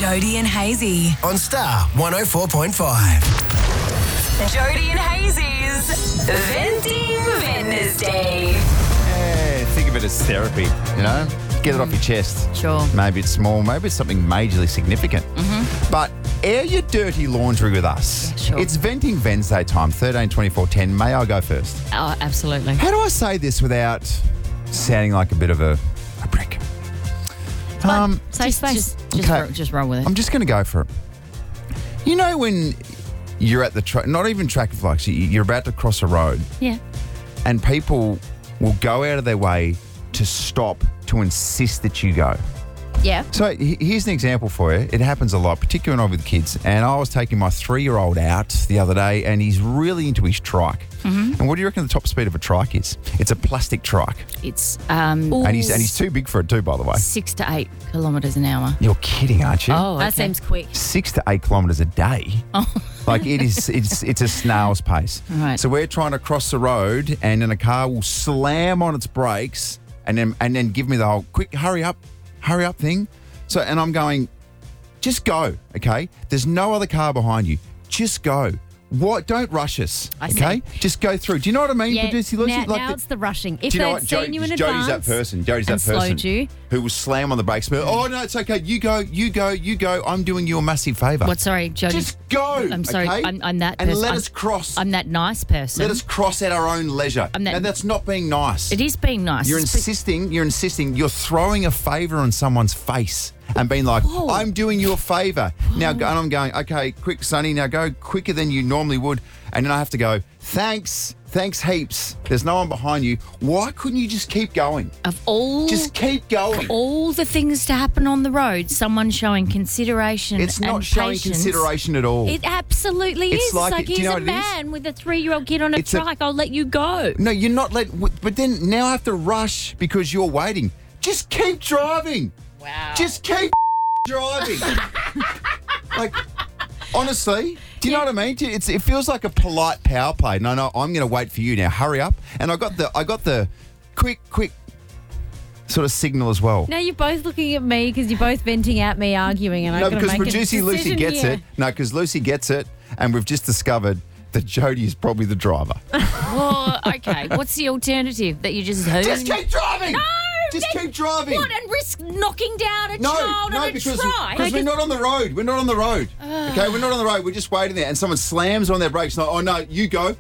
Jody and Hazy. On Star 104.5. Jody and Hazy's Venting Wednesday. Think of it as therapy, you know? Get it off your chest. Sure. Maybe it's small, maybe it's something majorly significant. But air your dirty laundry with us. Yeah, sure. It's Venting Wednesday time, 13 24 10. May I go first? Oh, absolutely. How do I say this without sounding like a bit of a prick? Safe space. Just roll with it. I'm just going to go for it. You know when you're at the not even traffic lights, you're about to cross a road Yeah. and people will go out of their way to stop to insist that you go. Yeah. So here's an example for you. It happens a lot, particularly when I'm with kids. And I was taking my 3-year-old out the other day and he's really into his trike. And what do you reckon the top speed of a trike is? It's a plastic trike. It's And he's too big for it too, by the way. 6 to 8 kilometres an hour. You're kidding, aren't you? Oh, That seems quick. 6 to 8 kilometres a day. Like it's a snail's pace. Right. So we're trying to cross the road and then a car will slam on its brakes and then give me the whole quick hurry up thing. So and I'm going, just go, okay? There's no other car behind you. Just go. What? Don't rush us, okay? Just go through. Do you know what I mean? Yeah, Producer Lucy? now it's the rushing. If do you know they'd what? seen you in Jody's advance that person. Jody's and that person slowed you. who will slam on the brakes. But, oh, no, it's okay. You go. I'm doing you a massive favour. What? Sorry, Jody. Just go. I'm sorry. okay? I'm that and person. let us cross. I'm that nice person. Let us cross at our own leisure. I'm that- Now, that's not being nice. It is being nice. You're insisting. You're throwing a favour on someone's face and being like, Whoa. I'm doing you a favour. Now, and I'm going, okay, quick, Sonny, now go quicker than you normally would. And then I have to go, thanks heaps. There's no one behind you. Why couldn't you just keep going? Just keep going. all the things to happen on the road, someone showing consideration. It's not and showing patience. consideration at all. It absolutely It's is. like- It's like do you he's know a what it is? man with a 3-year-old kid on a It's a- trike. I'll let you go. No, you're not but then now I have to rush because you're waiting. Just keep driving. Wow. Just keep driving. Like, honestly, do you know what I mean? It feels like a polite power play. No, I'm going to wait for you now. Hurry up. And I got the quick sort of signal as well. Now you're both looking at me because you're both venting at me, arguing, and No, I've got to because make a producer Lucy decision gets here. it. No, because Lucy gets it, and we've just discovered that Jody is probably the driver. Well, okay. What's the alternative? That you just hoon? Just keep driving. No, Just then keep driving. What, and risk knocking down a child No, on a because trike? we're not on the road. We're not on the road. Okay, we're not on the road. We're just waiting there, and someone slams on their brakes. Like, oh no, you go.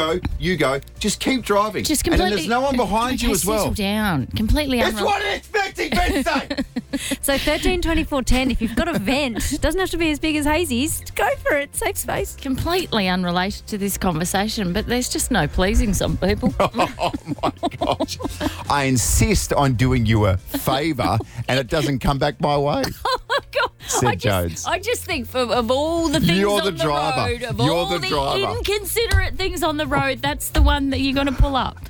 Just keep driving. Just and completely. then there's no one behind you as well. Settle down. Completely That's what I'm expecting, Wednesday. So 13, 24, 10, if you've got a vent, it doesn't have to be as big as Hazy's, go for it, safe space. Completely unrelated to this conversation, but there's just no pleasing some people. Oh my gosh! I insist on doing you a favour, and it doesn't come back my way. Oh my God. Said Jones. I just think of all the things You're on the the driver. road, of You're all the the driver. inconsiderate things on the road, that's the one that you're going to pull up.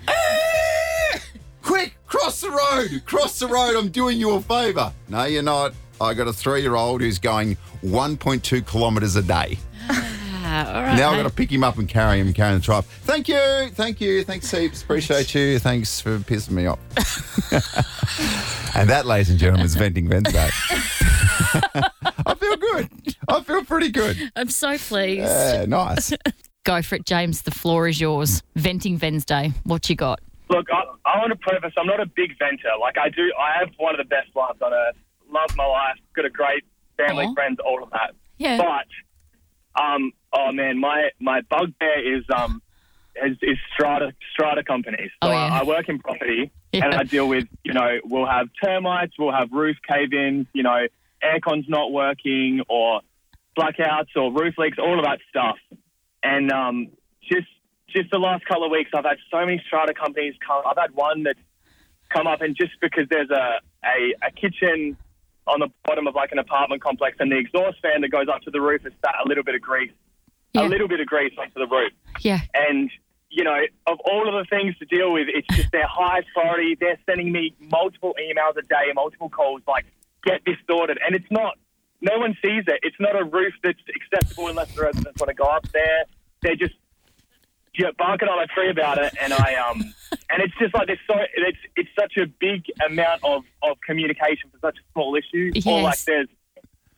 Quick, cross the road. I'm doing you a favour. No, you're not. I got a 3-year-old who's going 1.2 kilometres a day. All right. Now I've got to pick him up and carry the tribe. Thank you. Thanks, heaps. Appreciate you. Thanks for pissing me off. And that, ladies and gentlemen, is Venting Wednesday. I feel good. I feel pretty good. I'm so pleased. Yeah, nice. Go for it, James. The floor is yours. Venting Wednesday. What you got? Look, I want to preface, I'm not a big venter. Like, I have one of the best lives on earth. Love my life. Got a great family, Aw. friends, all of that. Yeah. But, oh man, my bugbear is strata companies. So Oh, yeah. I work in property Yeah. and I deal with, we'll have termites, we'll have roof cave-ins, aircon's not working or blackouts or roof leaks, all of that stuff. And just the last couple of weeks, I've had so many strata companies come. I've had one that's come up, and just because there's a kitchen on the bottom of like an apartment complex, and the exhaust fan that goes up to the roof has sat a little bit of grease onto the roof. Yeah. And, of all of the things to deal with, it's just their highest priority. They're sending me multiple emails a day and multiple calls like, get this sorted. And it's not, no one sees it. It's not a roof that's accessible unless the residents want to go up there. They're just barking on a tree about it. And and it's just like, it's such a big amount of communication for such a small issue. Yes. Or like there's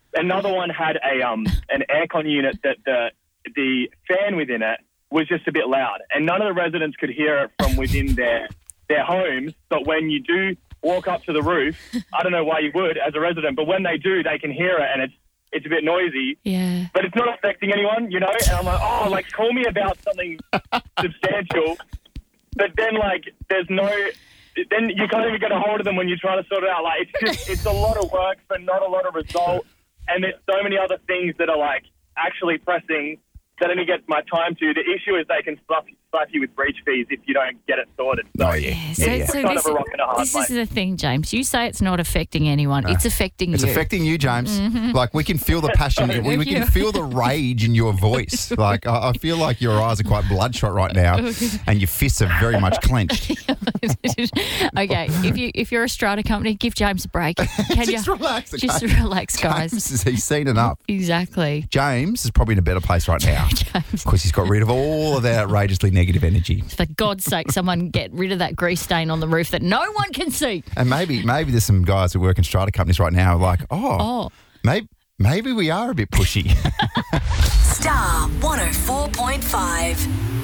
Another one had an aircon unit that the fan within it was just a bit loud, and none of the residents could hear it from within their homes. But when you do walk up to the roof, I don't know why you would as a resident, but when they do, they can hear it, and it's a bit noisy. Yeah. But it's not affecting anyone, you know? And I'm like, call me about something substantial. But then, there's no... Then you can't even get a hold of them when you try to sort it out. It's a lot of work for not a lot of result. And there's so many other things that are, actually pressing that only gets my time to. The issue is they can slap you with breach fees if you don't get it sorted. So it's kind of a rock and a hard this place. is the thing, James. You say it's not affecting anyone. It's affecting It's you. affecting you, James. We can feel the passion. we can feel the rage in your voice. I feel like your eyes are quite bloodshot right now and your fists are very much clenched. Okay, if you're a strata company, give James a break. Can Just you relax, okay? Just relax, guys. He's seen enough. Exactly. James is probably in a better place right now because he's got rid of all of that outrageously negative energy. For God's sake, someone get rid of that grease stain on the roof that no one can see. And maybe there's some guys that work in strata companies right now like, maybe we are a bit pushy. Star 104.5.